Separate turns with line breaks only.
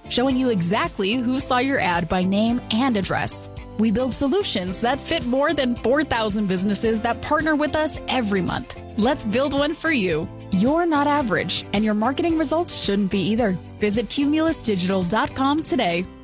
showing you exactly who saw your ad by name and address. We build solutions that fit more than 4,000 businesses that partner with us every month. Let's build one for you. You're not average, and your marketing results shouldn't be either. Visit cumulusdigital.com today.